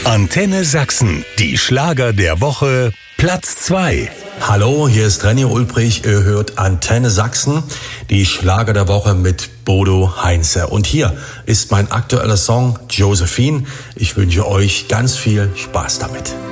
Antenne Sachsen, die Schlager der Woche, Platz 2. Hallo, hier ist Renny Ulbrich, ihr hört Antenne Sachsen, die Schlager der Woche mit Bodo Heinze. Und hier ist mein aktueller Song Josephine. Ich wünsche euch ganz viel Spaß damit.